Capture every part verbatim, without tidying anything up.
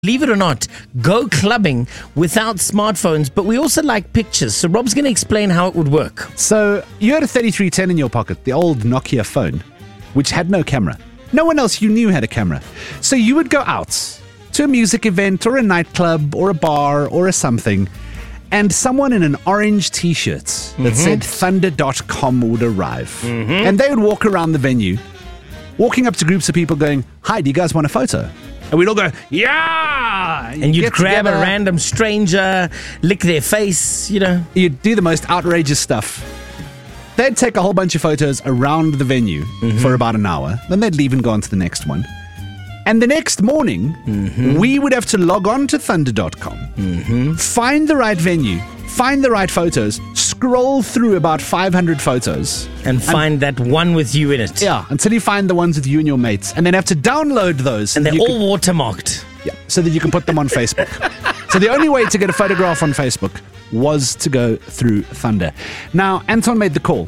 Believe it or not, go clubbing without smartphones, but we also like pictures. So Rob's going to explain how it would work. So you had a thirty-three ten in your pocket, the old Nokia phone, which had no camera. No one else you knew had a camera. So you would go out to a music event or a nightclub or a bar or a something, and someone in an orange t-shirt that mm-hmm. said thunder dot com would arrive. Mm-hmm. And they would walk around the venue, walking up to groups of people going, "Hi, do you guys want a photo?" And we'd all go, "Yeah!" And you'd grab together. a random stranger, lick their face, you know. You'd do the most outrageous stuff. They'd take a whole bunch of photos around the venue mm-hmm. for about an hour. Then they'd leave and go on to the next one. And the next morning, mm-hmm. we would have to log on to thunder dot com, mm-hmm. find the right venue, find the right photos, scroll through about five hundred photos. And find and, that one with you in it. Yeah, until you find the ones with you and your mates. And then have to download those. And they're all can, watermarked. Yeah, so that you can put them on Facebook. So the only way to get a photograph on Facebook was to go through Thunder. Now, Anton made the call.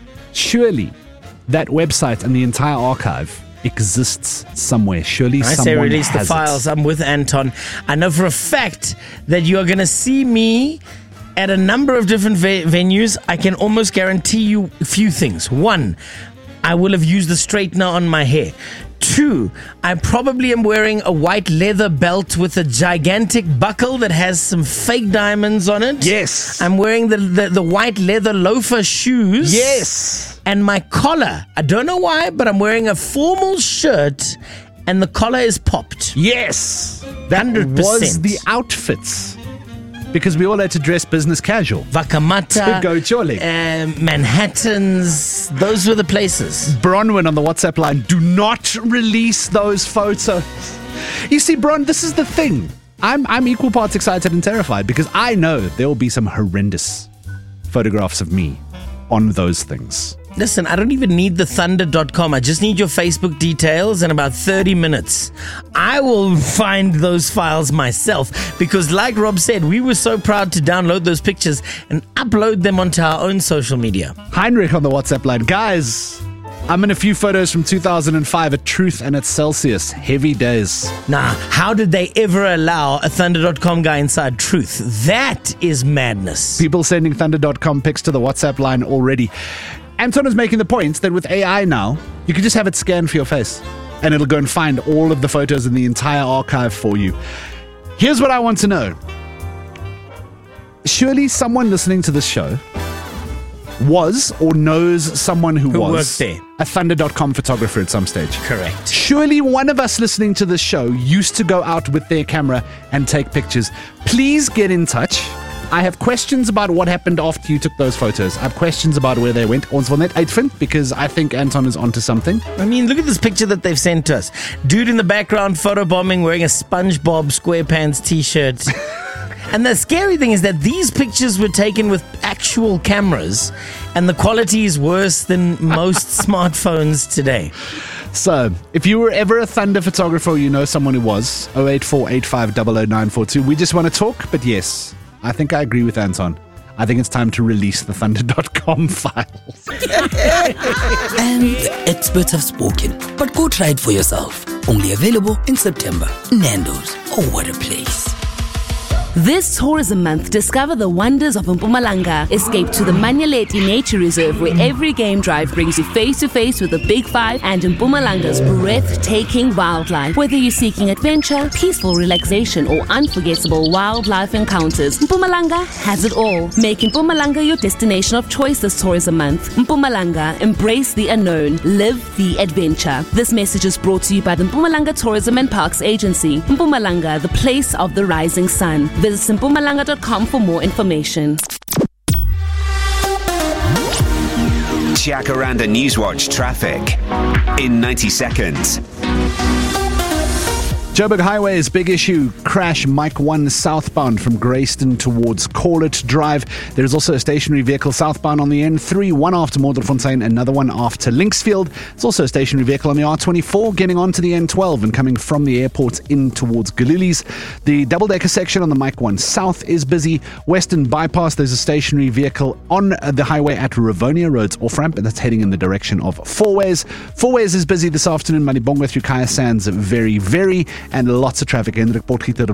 Surely that website and the entire archive exists somewhere. Surely I someone say release the has files. it. I'm with Anton. I know for a fact that you're going to see me at a number of different ve- venues. I can almost guarantee you a few things. One, I will have used the straightener on my hair. Two, I probably am wearing a white leather belt with a gigantic buckle that has some fake diamonds on it. Yes. I'm wearing the, the, the white leather loafer shoes. Yes. And my collar, I don't know why, but I'm wearing a formal shirt and the collar is popped. Yes. That one hundred percent was the outfits. Because we all had to dress business casual. Vakamata, to go jolly. Uh, Manhattans, those were the places. Bronwyn on the WhatsApp line, do not release those photos. You see, Bron, this is the thing. I'm I'm equal parts excited and terrified because I know there will be some horrendous photographs of me on those things. Listen, I don't even need the thunder dot com. I just need your Facebook details in about thirty minutes. I will find those files myself because like Rob said, we were so proud to download those pictures and upload them onto our own social media. Heinrich on the WhatsApp line. Guys, I'm in a few photos from two thousand five at Truth and at Celsius. Heavy days. Nah, how did they ever allow a thunder dot com guy inside Truth? That is madness. People sending thunder dot com pics to the WhatsApp line already. Anton is making the point that with A I now, you can just have it scan for your face and it'll go and find all of the photos in the entire archive for you. Here's what I want to know. Surely someone listening to this show was or knows someone who, who was worked there. a thunder dot com photographer at some stage. Correct. Surely one of us listening to this show used to go out with their camera and take pictures. Please get in touch. I have questions about what happened after you took those photos. I have questions about where they went. Ons wil net uitvind because I think Anton is onto something. I mean, look at this picture that they've sent to us. Dude in the background photobombing wearing a SpongeBob SquarePants t-shirt. And the scary thing is that these pictures were taken with actual cameras and the quality is worse than most smartphones today. So, if you were ever a Thunder photographer or you know someone who was, oh eight four eight five zero zero nine four two. We just want to talk, but yes, I think I agree with Anton. I think it's time to release the thunder dot com files. And experts have spoken, but go try it for yourself. Only available in September. Nando's. Oh, what a place. This tourism month, discover the wonders of Mpumalanga. Escape to the Manyaleti Nature Reserve, where every game drive brings you face to face with the Big Five and Mpumalanga's breathtaking wildlife. Whether you're seeking adventure, peaceful relaxation, or unforgettable wildlife encounters, Mpumalanga has it all. Make Mpumalanga your destination of choice this tourism month. Mpumalanga, embrace the unknown, live the adventure. This message is brought to you by the Mpumalanga Tourism and Parks Agency. Mpumalanga, the place of the rising sun. Visit mpumalanga dot com for more information. Jacaranda Newswatch traffic in ninety seconds. Joburg Highway's big issue, crash Mike one southbound from Grayston towards Corlett Drive. There is also a stationary vehicle southbound on the N three, one after Modderfontein, another one after Linksfield. There's also a stationary vehicle on the R twenty-four getting onto the N twelve and coming from the airport in towards Galilees. The double-decker section on the Mike one South is busy. Western Bypass, there's a stationary vehicle on the highway at Rivonia Road's off-ramp, and that's heading in the direction of Fourways. Fourways is busy this afternoon, Malibongwe through Kaya Sands, very, very. and lots of traffic. Hendrik Potgieter